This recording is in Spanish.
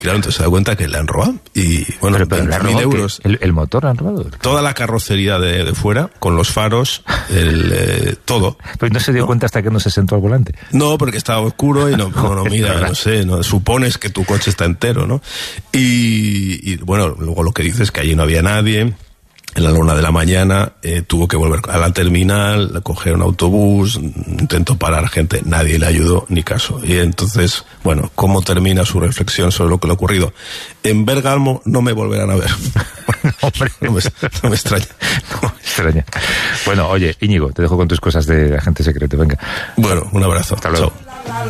Claro, entonces se da cuenta que le han robado. Y bueno, pero 20.000 euros. ¿El motor le han robado? Toda la carrocería de fuera, con los faros, todo. Pues no se dio cuenta hasta que no se sentó al volante. No, porque estaba oscuro y no mira, no sé, no supones que tu coche está entero, ¿no? Y bueno, luego lo que dices es que allí no había nadie. En la 1 de la mañana tuvo que volver a la terminal, coger un autobús, intentó parar gente, nadie le ayudó, ni caso. Y entonces, bueno, ¿cómo termina su reflexión sobre lo que le ha ocurrido? En Bergamo no me volverán a ver. Hombre, no me extraña. No me extraña. Bueno, oye, Íñigo, te dejo con tus cosas de agente secreto, venga. Bueno, un abrazo. Hasta luego. Chao.